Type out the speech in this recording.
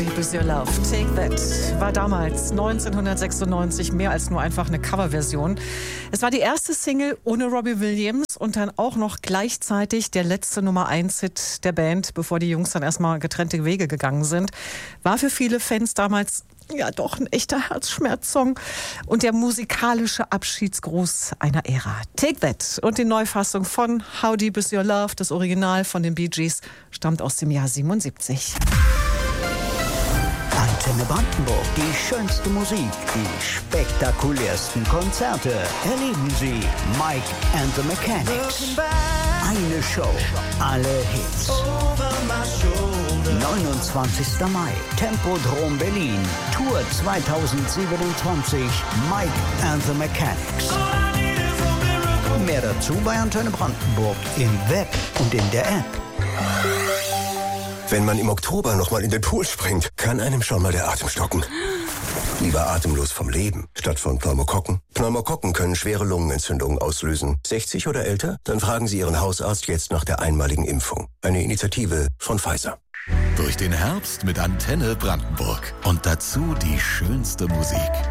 Is Your Love, Take That, war damals 1996 mehr als nur einfach eine Coverversion. Es war die erste Single ohne Robbie Williams und dann auch noch gleichzeitig der letzte Nummer-1-Hit der Band, bevor die Jungs dann erstmal getrennte Wege gegangen sind. War für viele Fans damals ja doch ein echter Herzschmerzsong und der musikalische Abschiedsgruß einer Ära. Take That und die Neufassung von How Deep Is Your Love, das Original von den Bee Gees, stammt aus dem Jahr 77. Antenne Brandenburg, die schönste Musik, die spektakulärsten Konzerte. Erleben Sie Mike and the Mechanics. Eine Show, alle Hits. 29. Mai, Tempodrom Berlin, Tour 2027, Mike and the Mechanics. Mehr dazu bei Antenne Brandenburg im Web und in der App. Wenn man im Oktober noch mal in den Pool springt, kann einem schon mal der Atem stocken. Lieber atemlos vom Leben, statt von Pneumokokken. Pneumokokken können schwere Lungenentzündungen auslösen. 60 oder älter? Dann fragen Sie Ihren Hausarzt jetzt nach der einmaligen Impfung. Eine Initiative von Pfizer. Durch den Herbst mit Antenne Brandenburg. Und dazu die schönste Musik.